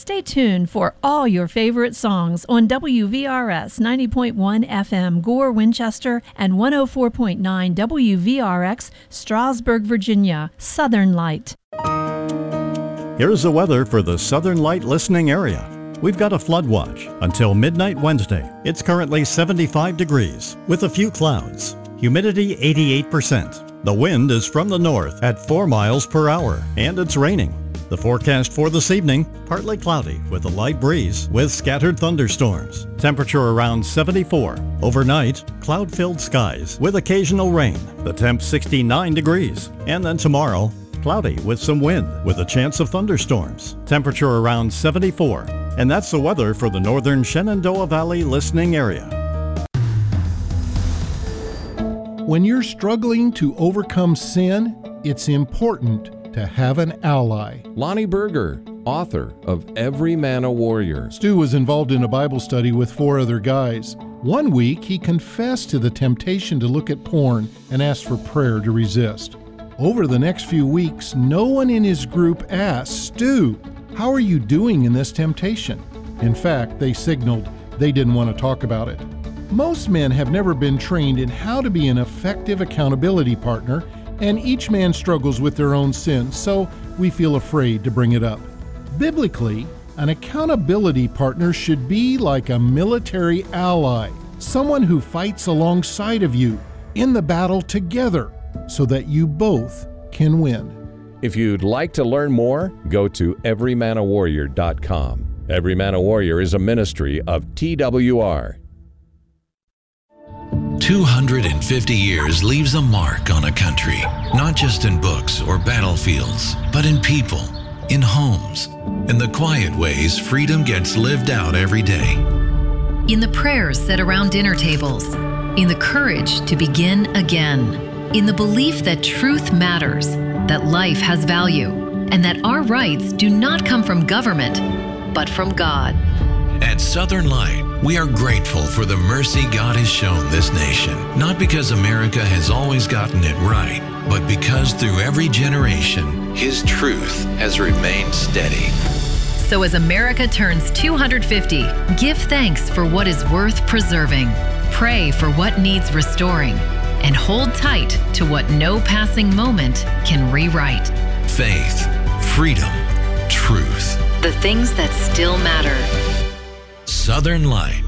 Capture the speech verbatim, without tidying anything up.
Stay tuned for all your favorite songs on W V R S ninety point one F M Gore, Winchester, and one oh four point nine W V R X Strasburg, Virginia. Southern Light. Here's the weather for the Southern Light listening area. We've got a flood watch until midnight Wednesday. It's currently seventy-five degrees with a few clouds. Humidity eighty-eight percent. The wind is from the north at four miles per hour, and it's raining. The forecast for this evening, partly cloudy with a light breeze with scattered thunderstorms. Temperature around seventy-four. Overnight, cloud-filled skies with occasional rain. The temp sixty-nine degrees. And then tomorrow, cloudy with some wind with a chance of thunderstorms. Temperature around seventy-four. And that's the weather for the northern Shenandoah Valley listening area. When you're struggling to overcome sin, it's important to have an ally. Lonnie Berger, author of Every Man a Warrior. Stu was involved in a Bible study with four other guys. One week, he confessed to the temptation to look at porn and asked for prayer to resist. Over the next few weeks, no one in his group asked, Stu, how are you doing in this temptation? In fact, they signaled they didn't want to talk about it. Most men have never been trained in how to be an effective accountability partner, and each man struggles with their own sins, so we feel afraid to bring it up. Biblically, an accountability partner should be like a military ally, someone who fights alongside of you in the battle together so that you both can win. If you'd like to learn more, go to every man a warrior dot com. Every Man a Warrior is a ministry of T W R. two hundred fifty years leaves a mark on a country, not just in books or battlefields, but in people, in homes, in the quiet ways freedom gets lived out every day. In the prayers said around dinner tables, in the courage to begin again, in the belief that truth matters, that life has value, and that our rights do not come from government, but from God. At Southern Light, we are grateful for the mercy God has shown this nation, not because America has always gotten it right, but because through every generation, His truth has remained steady. So as America turns two hundred fifty, give thanks for what is worth preserving, pray for what needs restoring, and hold tight to what no passing moment can rewrite. Faith, freedom, truth. The things that still matter. Southern Light.